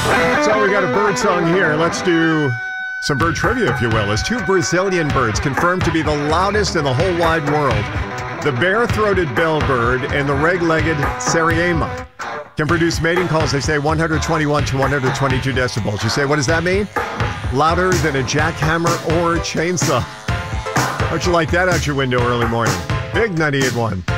So we got a bird song here. Let's do some bird trivia, if you will. As two Brazilian birds confirmed to be the loudest in the whole wide world, the bare-throated bellbird and the red-legged Sariema can produce mating calls, they say, 121 to 122 decibels. You say, what does that mean? Louder than a jackhammer or a chainsaw. How'd you like that out your window early morning? Big 98.1.